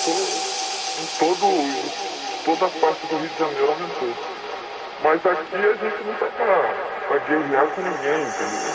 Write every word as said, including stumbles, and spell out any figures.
aumentou em todo, toda a parte do Rio de Janeiro aumentou. Mas aqui a gente não tá pra, pra guerrear com ninguém, entendeu?